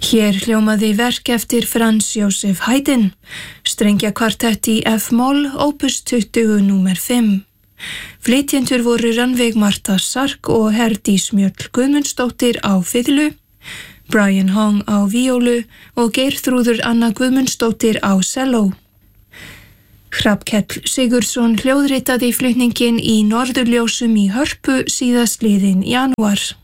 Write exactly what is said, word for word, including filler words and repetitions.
Hér hljómaði verk eftir Franz Joseph Haydn, strengjakvartett í F-moll, opus tuttugu númer fimm. Flytjendur voru Rannveig Marta Sark og Herdís Mjöll Guðmundsdóttir á fiðlu, Brian Hong á víólu og Geirþrúður Anna Guðmundsdóttir á selló. Hrafnkell Sigurðsson hljóðritaði flutningin í Norðurljósum í Hörpu síðastliðinn janúar.